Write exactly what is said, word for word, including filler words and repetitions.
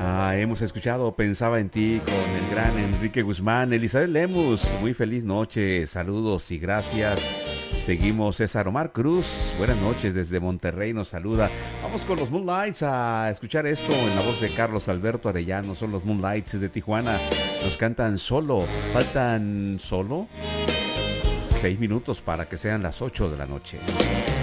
Ah, hemos escuchado Pensaba en ti con el gran Enrique Guzmán. Elizabeth Lemus, muy feliz noche, saludos y gracias. Seguimos. César Omar Cruz, buenas noches desde Monterrey, nos saluda. Vamos con los Moonlights a escuchar esto en la voz de Carlos Alberto Arellano. Son los Moonlights de Tijuana, nos cantan Solo. Faltan solo seis minutos para que sean las ocho de la noche.